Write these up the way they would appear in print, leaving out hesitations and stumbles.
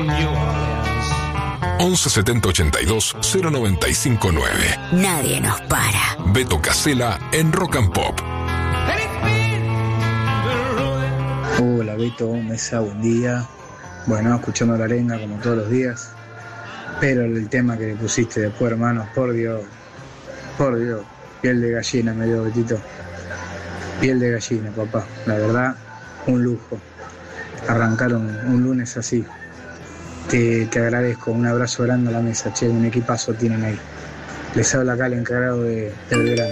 11 70 82 095 9. Nadie nos para. Beto Casella en Rock and Pop. Hola Beto, Mesa, buen día. Bueno, escuchando la arenga como todos los días. Pero el tema que le pusiste después, hermanos, por Dios, piel de gallina me dio, Betito. Piel de gallina, papá. La verdad, un lujo. Arrancaron un lunes así. Te agradezco, un abrazo grande a la mesa, che, un equipazo tienen ahí. Les habla acá el encargado de Belgrano.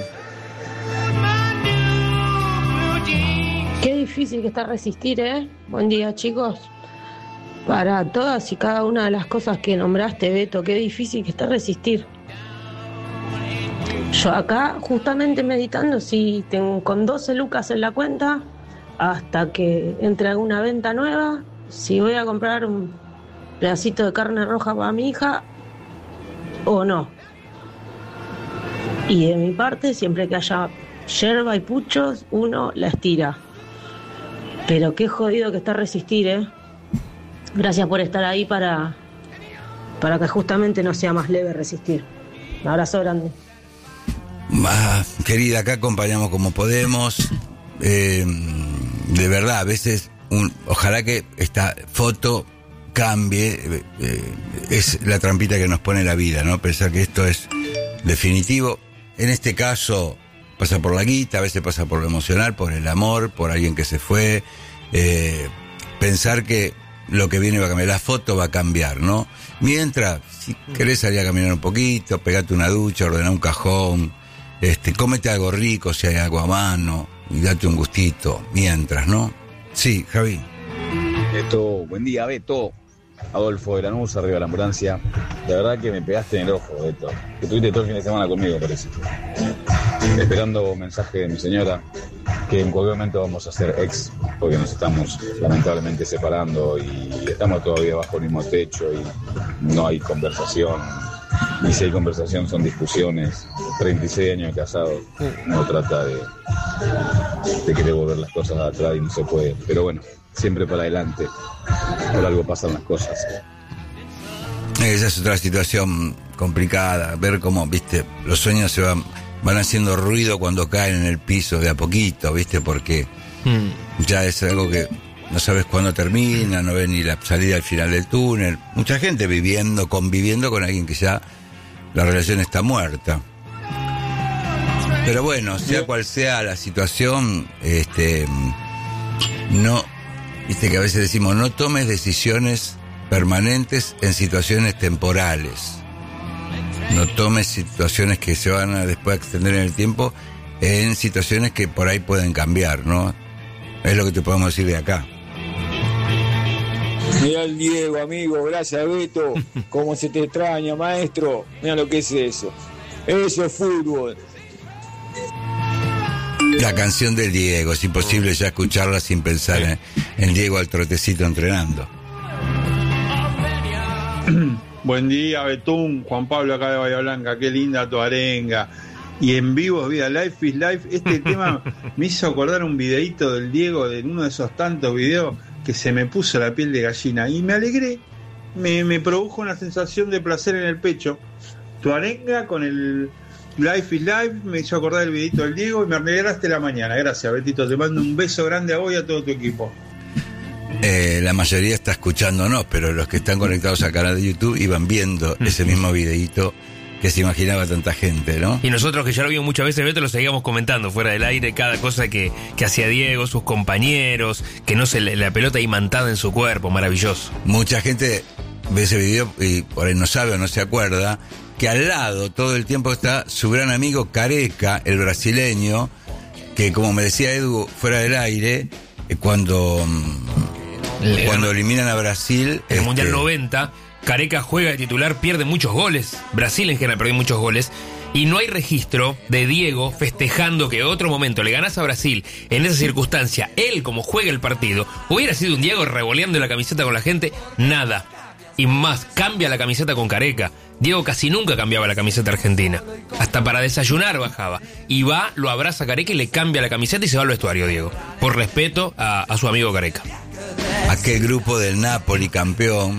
Qué difícil que está resistir, ¿eh? Buen día, chicos. Para todas y cada una de las cosas que nombraste, Beto, qué difícil que está resistir. Yo acá, justamente meditando, si tengo con 12 lucas en la cuenta, hasta que entre alguna venta nueva, si voy a comprar un pedacito de carne roja para mi hija o no. Y de mi parte, siempre que haya yerba y puchos, uno la estira. Pero qué jodido que está resistir, ¿eh? Gracias por estar ahí para que justamente no sea más leve resistir. Un abrazo grande. Querida, acá acompañamos como podemos. De verdad, a veces, ojalá que esta foto cambie. Es la trampita que nos pone la vida, ¿no? Pensar que esto es definitivo. En este caso, pasa por la guita, a veces pasa por lo emocional, por el amor, por alguien que se fue. Pensar que lo que viene va a cambiar, la foto va a cambiar, ¿no? Mientras, si querés salir a caminar un poquito, pegate una ducha, ordená un cajón, cómete algo rico, si hay algo a mano, y date un gustito, mientras, ¿no? Sí, Javi. Beto, buen día, Beto. Adolfo de Lanús, arriba de la ambulancia. La verdad que me pegaste en el ojo, Beto. Que estuviste todo el fin de semana conmigo, parece. Esperando mensaje de mi señora, que en cualquier momento vamos a ser ex, porque nos estamos lamentablemente separando y estamos todavía bajo el mismo techo y no hay conversación. Ni si hay conversación son discusiones. 36 años de casado, uno trata de querer volver las cosas atrás y no se puede. Pero bueno, siempre para adelante. Por algo pasan las cosas. Esa es otra situación complicada. Ver cómo, viste, los sueños se van haciendo ruido cuando caen en el piso de a poquito, viste, porque ya es algo que no sabes cuándo termina, no ves ni la salida al final del túnel. Mucha gente conviviendo con alguien que ya la relación está muerta. Pero bueno, sea cual sea la situación, no, viste que a veces decimos, no tomes decisiones permanentes en situaciones temporales. No tomes situaciones que se van a después extender en el tiempo en situaciones que por ahí pueden cambiar, ¿no? Es lo que te podemos decir de acá. Mira el Diego, amigo, gracias Beto. Cómo se te extraña, maestro. Mira lo que es eso. Eso es fútbol. La canción del Diego, es imposible ya escucharla sin pensar en Diego al trotecito entrenando. Buen día, Betún, Juan Pablo acá de Bahía Blanca, qué linda tu arenga. Y en vivo es vida, Life is Life. Este tema me hizo acordar un videíto del Diego, de uno de esos tantos videos que se me puso la piel de gallina. Y me alegré, me produjo una sensación de placer en el pecho. Tu arenga con el Life is Life me hizo acordar el videíto del Diego y me alegraste la mañana. Gracias, Betito, te mando un beso grande a vos y a todo tu equipo. La mayoría está escuchándonos, pero los que están conectados al canal de YouTube iban viendo ese mismo videíto que se imaginaba tanta gente, ¿no? Y nosotros, que ya lo vimos muchas veces, Beto, lo seguíamos comentando fuera del aire, cada cosa que hacía Diego, sus compañeros, que no se la pelota imantada en su cuerpo, maravilloso. Mucha gente ve ese video y por ahí no sabe o no se acuerda que al lado todo el tiempo está su gran amigo Careca, el brasileño, que como me decía Edu fuera del aire, cuando eliminan a Brasil en el Mundial 90, Careca juega de titular, pierde muchos goles. Brasil en general perdió muchos goles. Y no hay registro de Diego festejando que otro momento le ganás a Brasil en esa circunstancia. Él, como juega el partido, hubiera sido un Diego revoleando la camiseta con la gente. Nada. Y más, cambia la camiseta con Careca. Diego casi nunca cambiaba la camiseta argentina. Hasta para desayunar bajaba. Y va, lo abraza a Careca y le cambia la camiseta y se va al vestuario, Diego. Por respeto a su amigo Careca. Aquel grupo del Napoli campeón,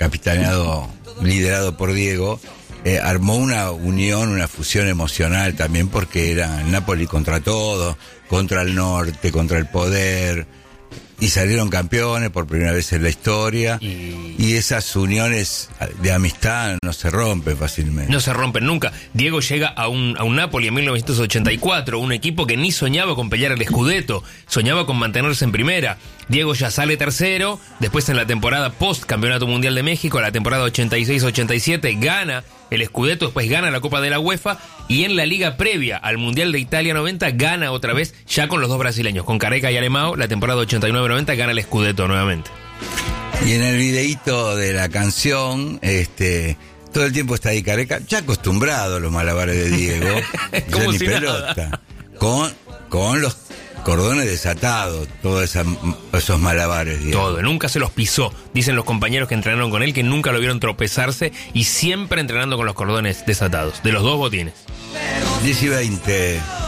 liderado por Diego, armó una unión, una fusión emocional también, porque era el Napoli contra todo, contra el norte, contra el poder, y salieron campeones por primera vez en la historia, y esas uniones de amistad no se rompen fácilmente. No se rompen nunca. Diego llega a un Napoli en 1984, un equipo que ni soñaba con pelear el Scudetto, soñaba con mantenerse en primera. Diego ya sale tercero, después en la temporada post Campeonato Mundial de México, la temporada 86-87, gana el Scudetto, después gana la Copa de la UEFA, y en la liga previa al Mundial de Italia 90 gana otra vez, ya con los dos brasileños, con Careca y Alemão, la temporada 89-90 gana el Scudetto nuevamente. Y en el videíto de la canción, todo el tiempo está ahí Careca, ya acostumbrado a los malabares de Diego, como ya ni si pelota, con los cordones desatados, todos esos malabares, Diego. Todo, nunca se los pisó. Dicen los compañeros que entrenaron con él que nunca lo vieron tropezarse, y siempre entrenando con los cordones desatados, de los dos botines. 10 y 20.